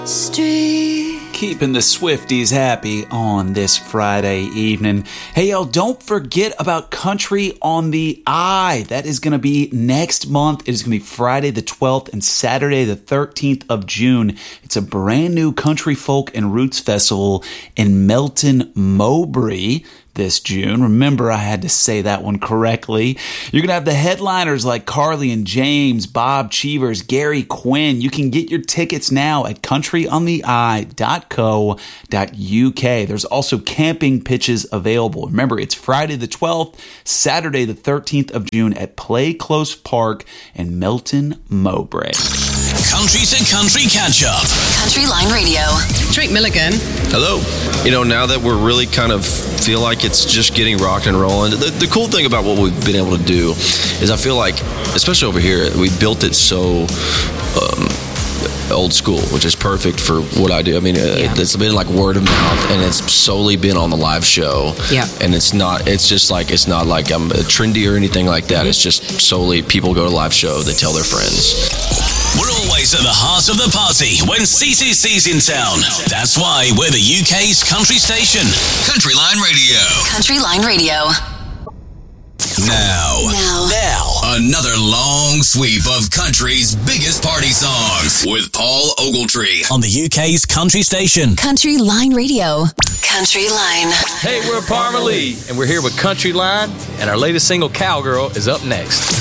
Street. Keeping the Swifties happy on this Friday evening. Hey, y'all, don't forget about Country on the Eye. That is going to be next month. It is going to be Friday the 12th and Saturday the 13th of June. It's a brand new country folk and roots festival in Melton Mowbray this June. Remember, I had to say that one correctly. You're going to have the headliners like Carly and James, Bob Cheevers, Gary Quinn. You can get your tickets now at countryontheeye.co.uk. There's also camping pitches available. Remember, it's Friday the 12th, Saturday the 13th of June at Play Close Park in Melton Mowbray. Country to Country Catch Up. Country Line Radio. Drake Milligan. Hello. You know, now that we're really kind of feel like it's just getting rocked and rolling, the cool thing about what we've been able to do is I feel like, especially over here, we built it so old school, which is perfect for what I do. I mean, it's been like word of mouth, and it's solely been on the live show. Yeah. And it's not like I'm trendy or anything like that. It's just solely people go to live show, they tell their friends. We're always at the heart of the party when CCC's in town. That's why we're the UK's country station. Country Line Radio. Country Line Radio. Now, another long sweep of country's biggest party songs with Paul Ogletree on the UK's country station. Country Line Radio. Country Line. Hey, we're Parma Lee, and we're here with Country Line, and our latest single, Cowgirl, is up next.